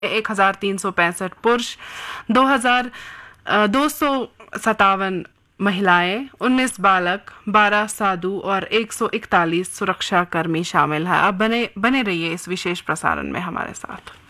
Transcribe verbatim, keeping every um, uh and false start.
एक हजार तीन सौ पैंसठ पुरुष, दो हजार दो सौ सत्तावन महिलाएं, उन्नीस बालक, बारह साधु और एक सौ इकतालीस सुरक्षा कर्मी शामिल हैं। आप बने बने रहिए इस विशेष प्रसारण में हमारे साथ।